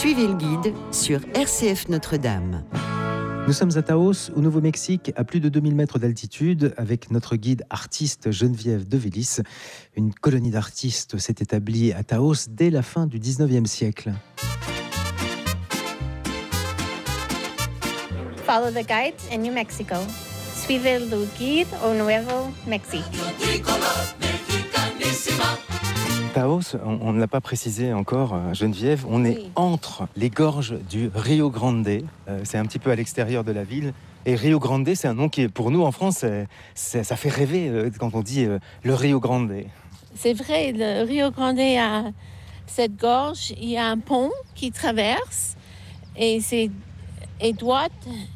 Suivez le guide sur RCF Notre-Dame. Nous sommes à Taos, au Nouveau-Mexique, à plus de 2000 mètres d'altitude, avec notre guide artiste Geneviève de Vélis. Une colonie d'artistes s'est établie à Taos dès la fin du 19e siècle. Follow the guide in New Mexico. Suivez le guide au Nuevo Mexique. Taos, on ne l'a pas précisé encore, Geneviève, on est entre les gorges du Rio Grande. C'est un petit peu à l'extérieur de la ville. Et Rio Grande, c'est un nom qui, pour nous en France, ça fait rêver quand on dit le Rio Grande. C'est vrai, le Rio Grande a cette gorge, il y a un pont qui traverse et c'est étroit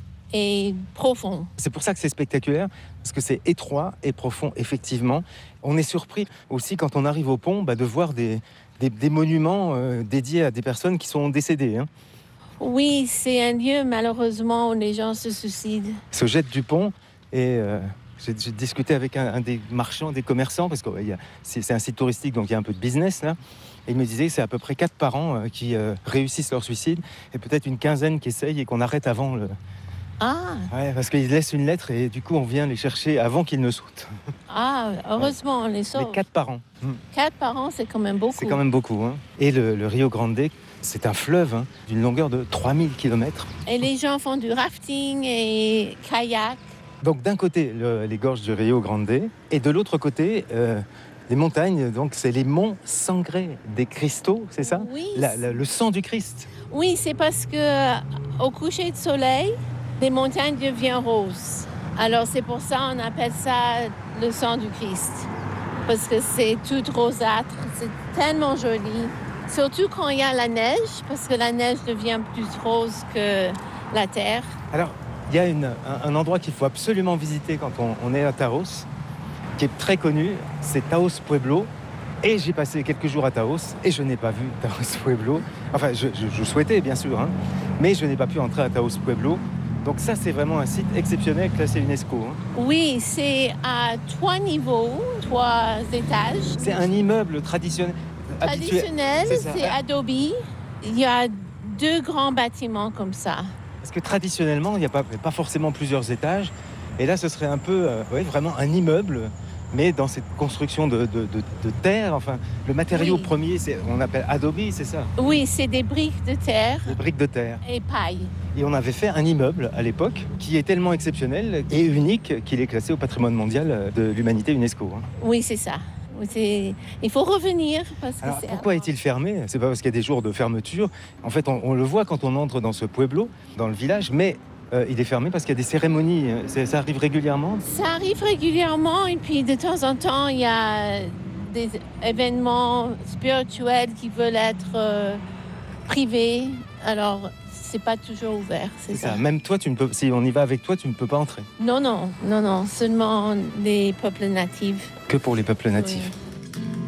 et profond. C'est pour ça que c'est spectaculaire, parce que c'est étroit et profond, effectivement. On est surpris aussi quand on arrive au pont de voir des monuments dédiés à des personnes qui sont décédées. Hein. Oui, c'est un lieu malheureusement où les gens se suicident. Se jettent du pont et j'ai discuté avec un des marchands, des commerçants, parce que c'est un site touristique, donc il y a un peu de business là. Et il me disait que c'est à peu près 4 par an qui réussissent leur suicide et peut-être une quinzaine qui essayent et qu'on arrête avant le... Ah. Ouais, parce qu'ils laissent une lettre et du coup on vient les chercher avant qu'ils ne sautent. Ah, heureusement, on les sauve. Mais 4 par an. 4 par an, c'est quand même beaucoup. C'est quand même beaucoup. Hein. Et le Rio Grande, c'est un fleuve d'une longueur de 3000 km. Et les gens font du rafting et kayak. Donc d'un côté, les gorges du Rio Grande et de l'autre côté, les montagnes. Donc c'est les monts Sangre des Cristos, c'est ça? Oui. Le sang du Christ. Oui, c'est parce que au coucher de soleil, les montagnes deviennent roses. Alors c'est pour ça qu'on appelle ça le sang du Christ. Parce que c'est tout rosâtre, c'est tellement joli. Surtout quand il y a la neige, parce que la neige devient plus rose que la terre. Alors, il y a un endroit qu'il faut absolument visiter quand on est à Taos, qui est très connu, c'est Taos Pueblo. Et j'ai passé quelques jours à Taos et je n'ai pas vu Taos Pueblo. Enfin, je souhaitais bien sûr, mais je n'ai pas pu entrer à Taos Pueblo. Donc ça, c'est vraiment un site exceptionnel classé UNESCO. Oui, c'est à 3 niveaux, 3 étages. C'est un immeuble traditionnel. Traditionnel, c'est adobe. Il y a 2 grands bâtiments comme ça. Parce que traditionnellement, il n'y a pas forcément plusieurs étages. Et là, ce serait un peu, vraiment un immeuble, mais dans cette construction de terre. Enfin, le matériau premier, on appelle adobe, c'est ça? Oui, c'est des briques de terre. Des briques de terre. Et paille. Et on avait fait un immeuble à l'époque qui est tellement exceptionnel et unique qu'il est classé au patrimoine mondial de l'humanité UNESCO. Oui, c'est ça. Il faut revenir. Parce que alors, pourquoi est-il fermé? C'est pas parce qu'il y a des jours de fermeture. En fait, on le voit quand on entre dans ce pueblo, dans le village, mais il est fermé parce qu'il y a des cérémonies. Ça arrive régulièrement? Ça arrive régulièrement et puis de temps en temps, il y a des événements spirituels qui veulent être privés. Alors, c'est pas toujours ouvert, c'est ça. Même toi, si on y va avec toi, tu ne peux pas entrer? Non, seulement les peuples natifs. Que pour les peuples natifs. Oui.